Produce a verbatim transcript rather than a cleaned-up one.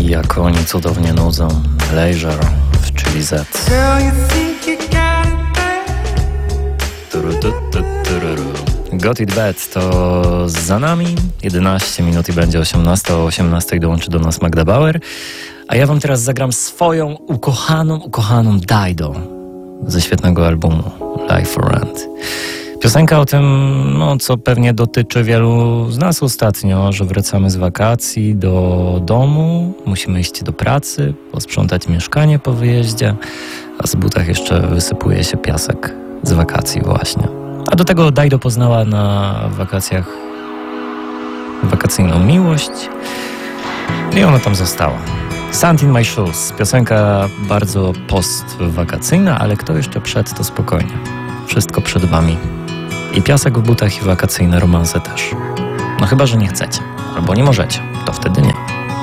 Jak oni cudownie nudzą. Leisure w Chili Z. Got It Bad to za nami. jedenaście minut i będzie osiemnasta. O osiemnastej dołączy do nas Magda Bauer. A ja wam teraz zagram swoją ukochaną, ukochaną Dido ze świetnego albumu Life for Rent. Piosenka o tym, no, co pewnie dotyczy wielu z nas ostatnio, że wracamy z wakacji do domu, musimy iść do pracy, posprzątać mieszkanie po wyjeździe, a z butach jeszcze wysypuje się piasek z wakacji właśnie. A do tego Dido poznała na wakacjach wakacyjną miłość i ona tam została. Sand in My Shoes, piosenka bardzo postwakacyjna, ale kto jeszcze przed, to spokojnie. Wszystko przed wami. I piasek w butach, i wakacyjne romanse też. No chyba, że nie chcecie, albo nie możecie, to wtedy nie.